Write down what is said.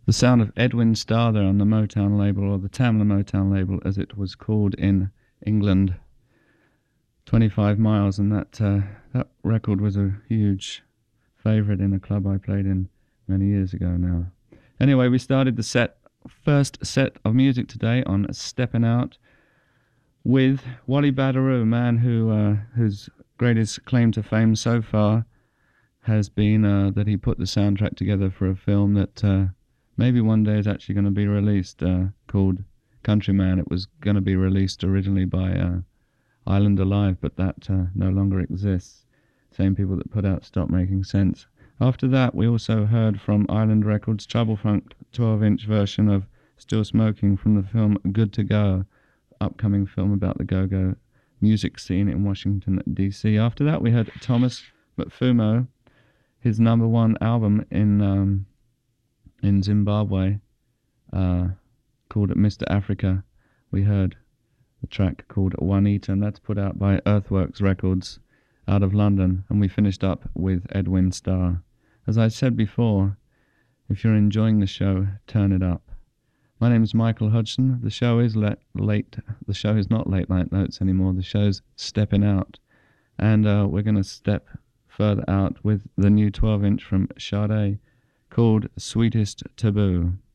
The sound of Edwin Starr there on the Motown label, or the Tamla Motown label as it was called in England, 25 Miles, and that record was a huge favourite in a club I played in many years ago now. Anyway, we started the first set of music today on Steppin' Out with Wally Badarou, a man whose greatest claim to fame so far has been that he put the soundtrack together for a film that maybe one day is actually going to be released, called Countryman. It was going to be released originally by Island Alive, but that no longer exists. Same people that put out Stop Making Sense. After that, we also heard from Island Records' Trouble Funk 12-inch version of Still Smoking from the film Good to Go, upcoming film about the go-go music scene in Washington, D.C. After that, we heard Thomas Mfumo, his #1 album in Zimbabwe, called Mr. Africa. We heard the track called Juanita, and that's put out by Earthworks Records out of London. And we finished up with Edwin Starr. As I said before, if you're enjoying the show, turn it up. My name is Michael Hodgson. The show is late. The show is not Late Night Notes anymore. The show's Stepping Out. And we're going to step further out with the new 12-inch from Sade called Sweetest Taboo.